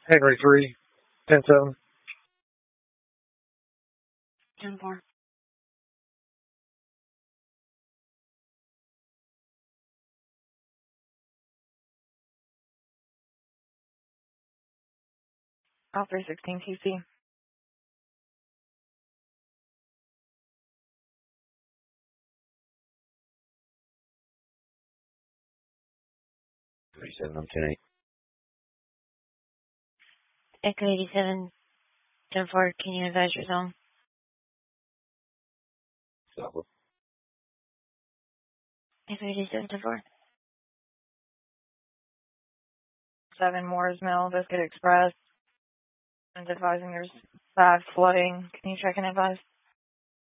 Henry 3, 10-7. 10-4. All 316 TC. I'm 10-8. Echo 87, 10-4. Can you advise your zone? Southwest. Echo 87, 10-4. 7 Moore's Mill, Biscuit Express. And advising there's 5 flooding. Can you check and advise?